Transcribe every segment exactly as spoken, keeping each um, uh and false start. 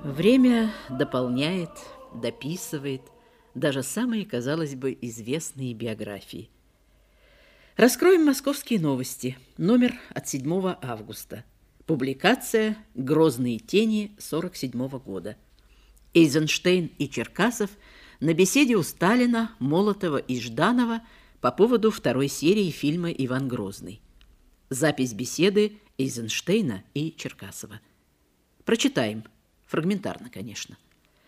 Время дополняет, дописывает даже самые, казалось бы, известные биографии. Раскроем «Московские новости», номер от седьмого августа. Публикация «Грозные тени» сорок седьмого года. Эйзенштейн и Черкасов на беседе у Сталина, Молотова и Жданова по поводу второй серии фильма «Иван Грозный». Запись беседы Эйзенштейна и Черкасова. Прочитаем. Фрагментарно, конечно.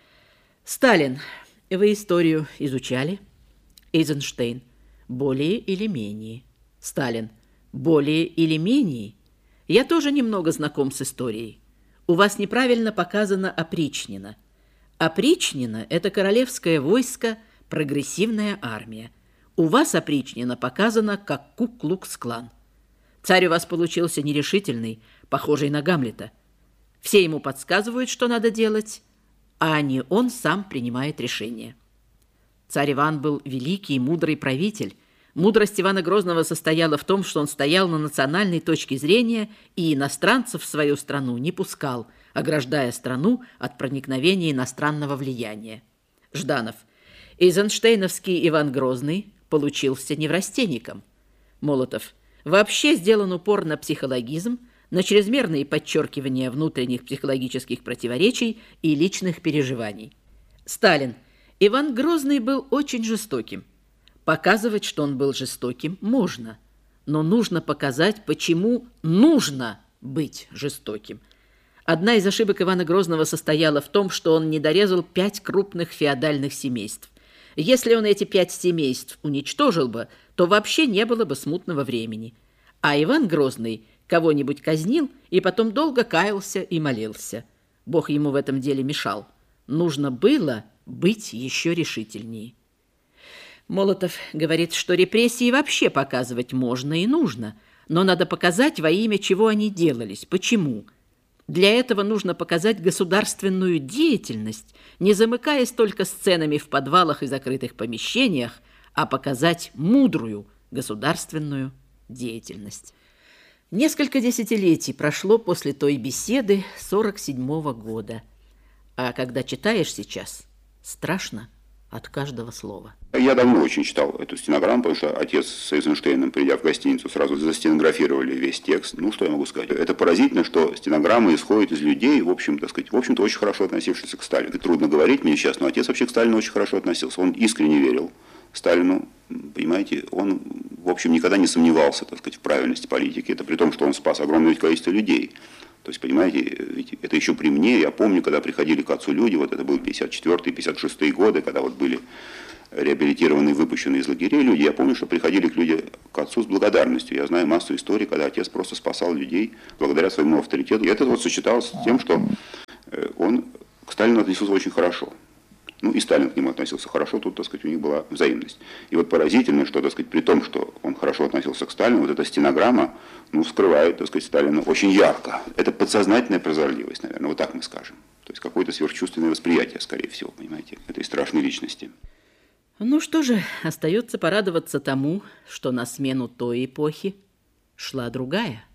Сталин. Вы историю изучали? Эйзенштейн. Более или менее. Сталин. Более или менее. Я тоже немного знаком с историей. У вас неправильно показано опричнина. Опричнина – это королевское войско, прогрессивная армия. У вас опричнина показана как Ку-Клукс-клан. Царь у вас получился нерешительный, похожий на Гамлета. Все ему подсказывают, что надо делать, а не он сам принимает решение. Царь Иван был великий и мудрый правитель. Мудрость Ивана Грозного состояла в том, что он стоял на национальной точке зрения и иностранцев в свою страну не пускал, ограждая страну от проникновения иностранного влияния. Жданов. Эйзенштейновский Иван Грозный получился неврастенником. Молотов. Вообще сделан упор на психологизм, на чрезмерные подчеркивания внутренних психологических противоречий и личных переживаний. Сталин. Иван Грозный был очень жестоким. Показывать, что он был жестоким, можно, но нужно показать, почему нужно быть жестоким. Одна из ошибок Ивана Грозного состояла в том, что он не дорезал пять крупных феодальных семейств. Если он эти пять семейств уничтожил бы, то вообще не было бы смутного времени. А Иван Грозный кого-нибудь казнил и потом долго каялся и молился. Бог ему в этом деле мешал. Нужно было быть еще решительнее. Молотов говорит, что репрессии вообще показывать можно и нужно, но надо показать, во имя чего они делались, почему. Для этого нужно показать государственную деятельность, не замыкаясь только сценами в подвалах и закрытых помещениях, а показать мудрую государственную деятельность. Несколько десятилетий прошло после той беседы сорок седьмого года. А когда читаешь сейчас, страшно от каждого слова. Я давно очень читал эту стенограмму, потому что отец с Эйзенштейном, придя в гостиницу, сразу застенографировали весь текст. Ну, что я могу сказать? Это поразительно, что стенограмма исходит из людей, в общем, так сказать, в общем-то, очень хорошо относившихся к Сталину. И трудно говорить мне сейчас, но отец вообще к Сталину очень хорошо относился. Он искренне верил Сталину, понимаете, он, в общем, никогда не сомневался, так сказать, в правильности политики. Это при том, что он спас огромное количество людей. То есть, понимаете, ведь это еще при мне. Я помню, когда приходили к отцу люди, вот это был пятьдесят четвёртый — пятьдесят шестые годы, когда вот были реабилитированные, выпущенные из лагерей люди. Я помню, что приходили к люди к отцу с благодарностью. Я знаю массу историй, когда отец просто спасал людей благодаря своему авторитету. И это вот сочеталось с тем, что он к Сталину относился очень хорошо. Ну, и Сталин к нему относился хорошо, тут, так сказать, у них была взаимность. И вот поразительно, что, так сказать, при том, что он хорошо относился к Сталину, вот эта стенограмма, ну, вскрывает, так сказать, Сталина очень ярко. Это подсознательная прозорливость, наверное, вот так мы скажем. То есть какое-то сверхчувственное восприятие, скорее всего, понимаете, этой страшной личности. Ну что же, остается порадоваться тому, что на смену той эпохи шла другая.